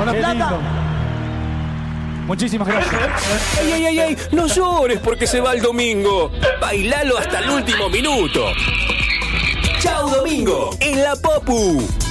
Con la Qué plata. lindo. Muchísimas gracias. ¡Ey, ey, ey, ey! No llores porque se va el domingo. Bailalo hasta el último minuto. ¡Chao, domingo! En la Popu.